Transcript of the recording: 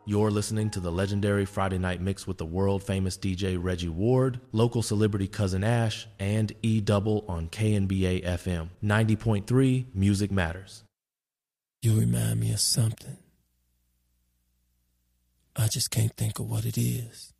You're listening to the legendary Friday Night Mix with the world-famous DJ Reggie Ward, local celebrity Cousin Ash, and E-Double on KNBA FM. 90.3 Music Matters. You remind me of something. I just can't think of what it is.